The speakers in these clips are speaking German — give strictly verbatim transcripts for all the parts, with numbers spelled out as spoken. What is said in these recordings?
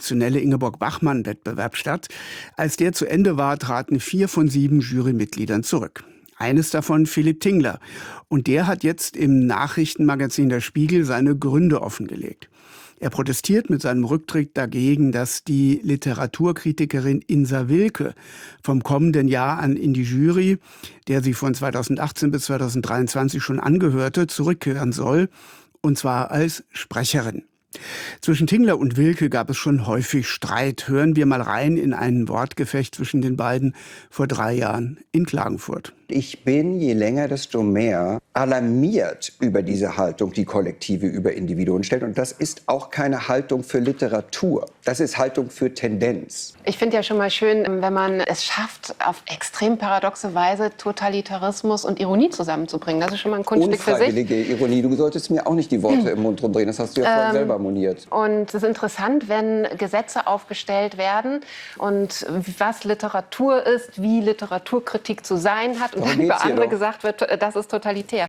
traditionelle Ingeborg-Bachmann-Wettbewerb statt. Als der zu Ende war, traten vier von sieben Jurymitgliedern zurück. Eines davon Philipp Tingler. Und der hat jetzt im Nachrichtenmagazin Der Spiegel seine Gründe offengelegt. Er protestiert mit seinem Rücktritt dagegen, dass die Literaturkritikerin Insa Wilke vom kommenden Jahr an in die Jury, der sie von zweitausendachtzehn bis zweitausenddreiundzwanzig schon angehörte, zurückkehren soll, und zwar als Sprecherin. Zwischen Tingler und Wilke gab es schon häufig Streit. Hören wir mal rein in ein Wortgefecht zwischen den beiden vor drei Jahren in Klagenfurt. Ich bin, je länger, desto mehr alarmiert über diese Haltung, die Kollektive über Individuen stellt. Und das ist auch keine Haltung für Literatur. Das ist Haltung für Tendenz. Ich finde ja schon mal schön, wenn man es schafft, auf extrem paradoxe Weise Totalitarismus und Ironie zusammenzubringen. Das ist schon mal ein Kunststück für sich. Unfreiwillige Ironie. Du solltest mir auch nicht die Worte im Mund rumdrehen. Das hast du ja vorhin ähm, selber moniert. Und es ist interessant, wenn Gesetze aufgestellt werden und was Literatur ist, wie Literaturkritik zu sein hat. Und dann über andere gesagt wird, das ist totalitär.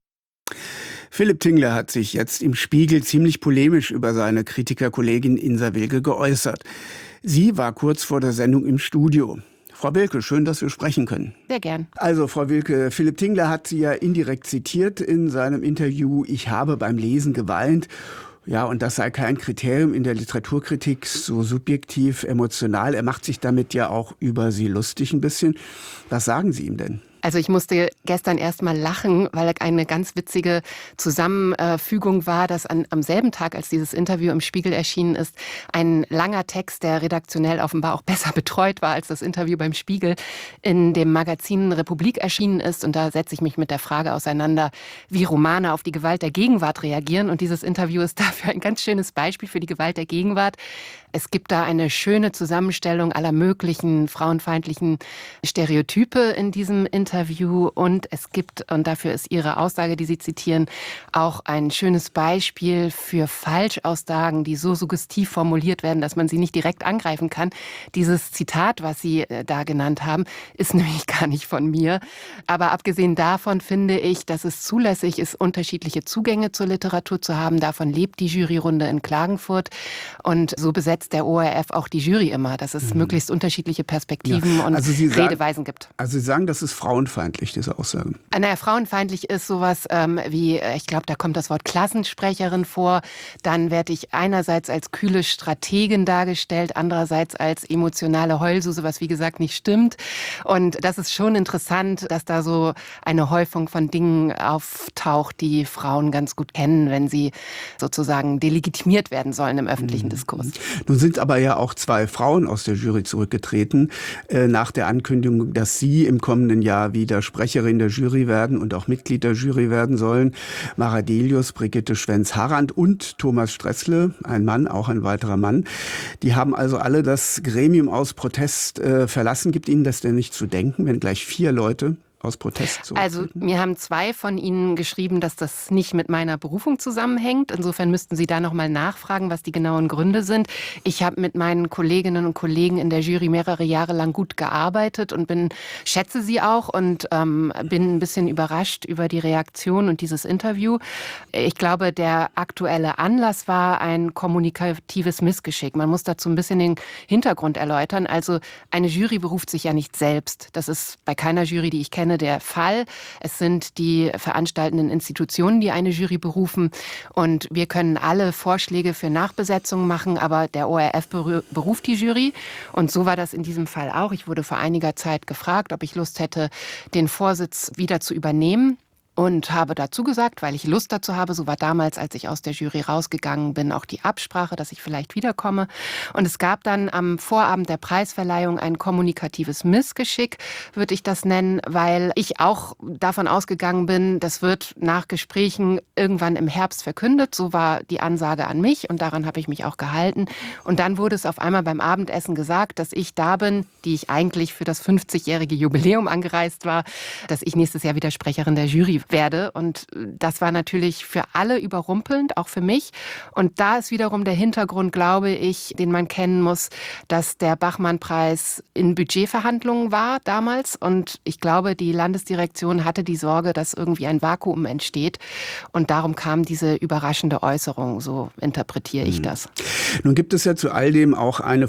Philipp Tingler hat sich jetzt im Spiegel ziemlich polemisch über seine Kritikerkollegin Insa Wilke geäußert. Sie war kurz vor der Sendung im Studio. Frau Wilke, schön, dass wir sprechen können. Sehr gern. Also, Frau Wilke, Philipp Tingler hat Sie ja indirekt zitiert in seinem Interview: Ich habe beim Lesen geweint. Ja, und das sei kein Kriterium in der Literaturkritik, so subjektiv, emotional. Er macht sich damit ja auch über Sie lustig ein bisschen. Was sagen Sie ihm denn? Also ich musste gestern erst mal lachen, weil eine ganz witzige Zusammenfügung war, dass an, am selben Tag, als dieses Interview im Spiegel erschienen ist, ein langer Text, der redaktionell offenbar auch besser betreut war als das Interview beim Spiegel, in dem Magazin Republik erschienen ist. Und da setze ich mich mit der Frage auseinander, wie Romane auf die Gewalt der Gegenwart reagieren. Und dieses Interview ist dafür ein ganz schönes Beispiel für die Gewalt der Gegenwart. Es gibt da eine schöne Zusammenstellung aller möglichen frauenfeindlichen Stereotype in diesem Interview. Interview und es gibt, und dafür ist Ihre Aussage, die Sie zitieren, auch ein schönes Beispiel für Falschaussagen, die so suggestiv formuliert werden, dass man sie nicht direkt angreifen kann. Dieses Zitat, was Sie da genannt haben, ist nämlich gar nicht von mir. Aber abgesehen davon finde ich, dass es zulässig ist, unterschiedliche Zugänge zur Literatur zu haben. Davon lebt die Juryrunde in Klagenfurt und so besetzt der O R F auch die Jury immer, dass es mhm. möglichst unterschiedliche Perspektiven ja. und also Redeweisen sagen, gibt. Also Sie sagen, das ist Frauen frauenfeindlich, diese Aussage? Naja, frauenfeindlich ist sowas ähm, wie, ich glaube, da kommt das Wort Klassensprecherin vor. Dann werde ich einerseits als kühle Strategin dargestellt, andererseits als emotionale Heulsuse, was wie gesagt nicht stimmt. Und das ist schon interessant, dass da so eine Häufung von Dingen auftaucht, die Frauen ganz gut kennen, wenn sie sozusagen delegitimiert werden sollen im öffentlichen mhm. Diskurs. Nun sind aber ja auch zwei Frauen aus der Jury zurückgetreten, äh, nach der Ankündigung, dass sie im kommenden Jahr wieder Sprecherin der Jury werden und auch Mitglied der Jury werden sollen. Mara Delius, Brigitte Schwenz-Harrand und Thomas Stressle, ein Mann, auch ein weiterer Mann. Die haben also alle das Gremium aus Protest äh, verlassen. Gibt Ihnen das denn nicht zu denken, wenn gleich vier Leute aus Protest zurücktreten? Also mir haben zwei von Ihnen geschrieben, dass das nicht mit meiner Berufung zusammenhängt. Insofern müssten Sie da noch mal nachfragen, was die genauen Gründe sind. Ich habe mit meinen Kolleginnen und Kollegen in der Jury mehrere Jahre lang gut gearbeitet und bin, schätze sie auch und ähm, bin ein bisschen überrascht über die Reaktion und dieses Interview. Ich glaube, der aktuelle Anlass war ein kommunikatives Missgeschick. Man muss dazu ein bisschen den Hintergrund erläutern. Also eine Jury beruft sich ja nicht selbst. Das ist bei keiner Jury, die ich kenne, der Fall. Es sind die veranstaltenden Institutionen, die eine Jury berufen. Und wir können alle Vorschläge für Nachbesetzungen machen, aber der O R F beruft die Jury. Und so war das in diesem Fall auch. Ich wurde vor einiger Zeit gefragt, ob ich Lust hätte, den Vorsitz wieder zu übernehmen. Und habe dazu gesagt, weil ich Lust dazu habe, so war damals, als ich aus der Jury rausgegangen bin, auch die Absprache, dass ich vielleicht wiederkomme. Und es gab dann am Vorabend der Preisverleihung ein kommunikatives Missgeschick, würde ich das nennen, weil ich auch davon ausgegangen bin, das wird nach Gesprächen irgendwann im Herbst verkündet. So war die Ansage an mich und daran habe ich mich auch gehalten. Und dann wurde es auf einmal beim Abendessen gesagt, dass ich da bin, die ich eigentlich für das fünfzigjährige Jubiläum angereist war, dass ich nächstes Jahr wieder Sprecherin der Jury werde. Und das war natürlich für alle überrumpelnd, auch für mich. Und da ist wiederum der Hintergrund, glaube ich, den man kennen muss, dass der Bachmann-Preis in Budgetverhandlungen war damals. Und ich glaube, die Landesdirektion hatte die Sorge, dass irgendwie ein Vakuum entsteht. Und darum kam diese überraschende Äußerung. So interpretiere ich das. Nun gibt es ja zu all dem auch eine